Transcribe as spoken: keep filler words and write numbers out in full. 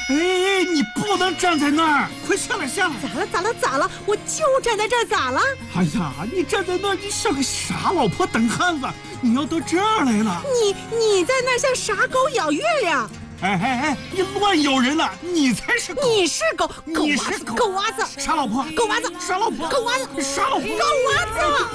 哎，你不能站在那儿，快下来下来！ 咋了咋了咋了？我就站在这儿，咋了？ 哎呀，你站在那儿，你像个傻老婆等汉子，你要到这儿来了。 你你在那儿像傻狗咬月亮。 哎哎哎，你乱咬人了，你才是狗。 你是狗，狗娃子， 你是狗狗娃子， 傻老婆， 狗娃子， 傻老婆， 狗娃子， 傻老婆， 狗娃子。